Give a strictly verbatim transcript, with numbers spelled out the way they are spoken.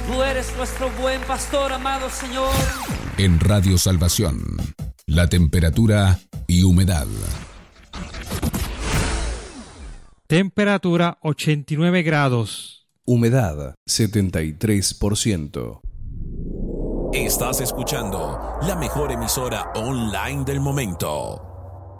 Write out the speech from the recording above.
Tú eres nuestro buen pastor, amado Señor. En Radio Salvación, la temperatura y humedad. Temperatura ochenta y nueve grados. Humedad setenta y tres por ciento. Estás escuchando la mejor emisora online del momento.